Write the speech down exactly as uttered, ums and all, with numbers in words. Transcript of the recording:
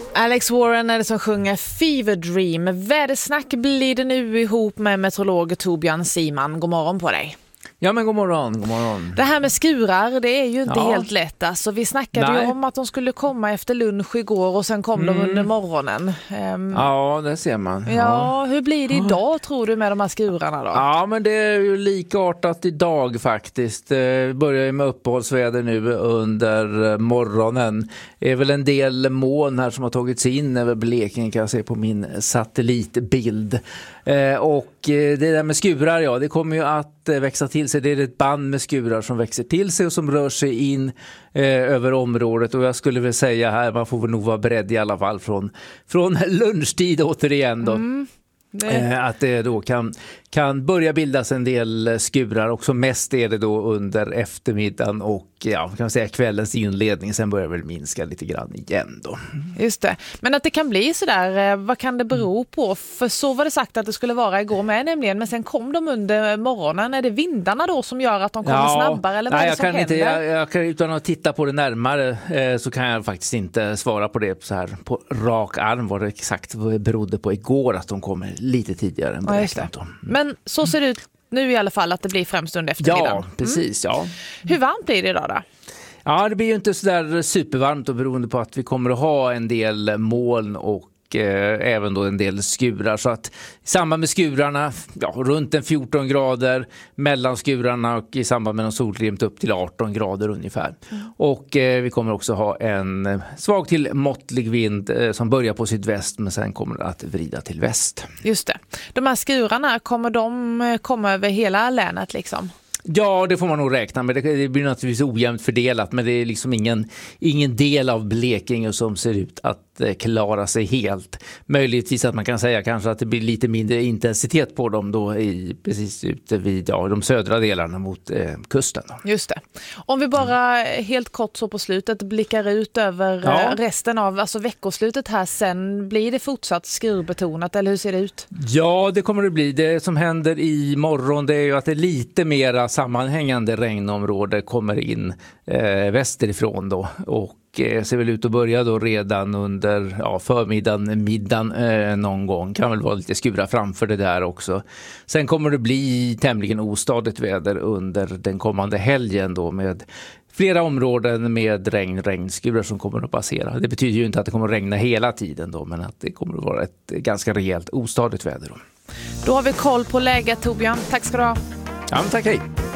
Alex Warren är det som sjunger Fever Dream. Vädersnack blir det nu ihop med meteorolog Torbjörn Siman. God morgon på dig. Ja, men god morgon, god morgon. Det här med skurar, det är ju inte ja. helt lätt. Alltså, vi snackade Nej. ju om att de skulle komma efter lunch igår och sen kom mm. de under morgonen. Um, ja, det ser man. Ja, ja, hur blir det idag tror du med de här skurarna då? Ja, men det är ju likartat idag faktiskt. Det börjar ju med uppehållsväder nu under morgonen. Det är väl en del moln här som har tagits in över Blekinge kan jag se på min satellitbild. Eh, och det där med skurar, ja, det kommer ju att växa till sig. Det är ett band med skurar som växer till sig och som rör sig in eh, över området. Och jag skulle väl säga här, man får väl nog vara beredd i alla fall från, från lunchtid återigen då. Mm. Det. Eh, att det då kan, kan börja bildas en del skurar och som mest är det då under eftermiddagen och ja, kan man säga kvällens inledning, sen börjar det väl minska lite grann igen då. Just det, men att det kan bli sådär, vad kan det bero på? För så var det sagt att det skulle vara igår med nämligen, men sen kom de under morgonen. Är det vindarna då som gör att de kommer ja, snabbare eller vad nej, är det jag som kan händer? Inte, jag, jag kan, utan att titta på det närmare eh, så kan jag faktiskt inte svara på det så här på rak arm vad det exakt berodde på igår att de kommer lite tidigare än beräknat. Ja, men så ser det ut nu i alla fall att det blir främst under eftermiddagen. Ja, precis. Mm. Ja. Hur varmt blir det idag då? Ja, det blir ju inte så där supervarmt och beroende på att vi kommer att ha en del moln och eh, även då en del skurar. Så att i samband med skurarna, ja, runt en fjorton grader, mellan skurarna och i samband med en solglimt upp till arton grader ungefär. Mm. Och eh, vi kommer också ha en svag till måttlig vind eh, som börjar på sydväst men sen kommer att vrida till väst. Just det. De här skurarna, kommer de komma över hela länet liksom? Ja, det får man nog räkna med. Det blir naturligtvis ojämnt fördelat, men det är liksom ingen, ingen del av Blekinge som ser ut att klara sig helt. Möjligtvis att man kan säga kanske att det blir lite mindre intensitet på dem då i, precis ute vid ja, de södra delarna mot eh, kusten. Då. Just det. Om vi bara helt kort så på slutet blickar ut över ja. resten av alltså veckoslutet här sen, blir det fortsatt skurbetonat eller hur ser det ut? Ja, det kommer det bli. Det som händer i morgon det är ju att det är lite mera sammanhängande regnområde kommer in eh, västerifrån då och eh, ser väl ut att börja då redan under ja, förmiddagen, middagen eh, någon gång. Kan väl vara lite skura framför det där också. Sen kommer det bli tämligen ostadigt väder under den kommande helgen då med flera områden med regn, regnskurar som kommer att passera. Det betyder ju inte att det kommer att regna hela tiden då, men att det kommer att vara ett ganska rejält ostadigt väder då. Då har vi koll på läget, Torbjörn. Tack ska du ha. Ja, men tack, hej.